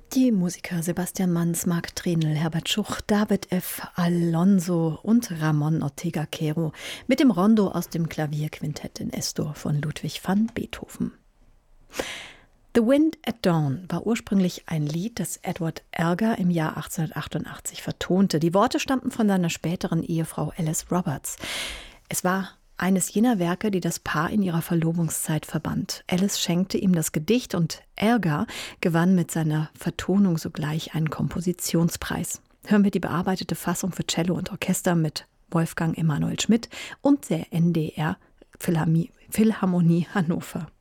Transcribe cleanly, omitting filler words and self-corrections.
Die Musiker Sebastian Manz, Marc Trenel, Herbert Schuch, David F. Alonso und Ramon Ortega Caro mit dem Rondo aus dem Klavierquintett in Es-Dur von Ludwig van Beethoven. The Wind at Dawn war ursprünglich ein Lied, das Edward Elgar im Jahr 1888 vertonte. Die Worte stammten von seiner späteren Ehefrau Alice Roberts. Es war eines jener Werke, die das Paar in ihrer Verlobungszeit verband. Alice schenkte ihm das Gedicht und Elgar gewann mit seiner Vertonung sogleich einen Kompositionspreis. Hören wir die bearbeitete Fassung für Cello und Orchester mit Wolfgang Emanuel Schmidt und der NDR Philharmonie Hannover.